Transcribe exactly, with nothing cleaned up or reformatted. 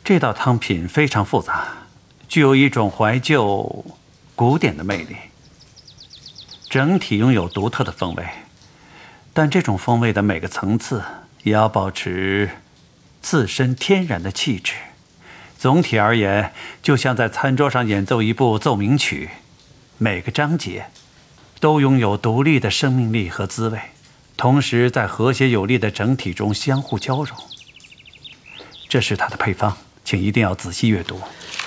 这道汤品非常复杂，具有一种怀旧、古典的魅力，整体拥有独特的风味。但这种风味的每个层次也要保持自身天然的气质。总体而言，就像在餐桌上演奏一部奏鸣曲，每个章节都拥有独立的生命力和滋味，同时在和谐有力的整体中相互交融。这是它的配方，请一定要仔细阅读。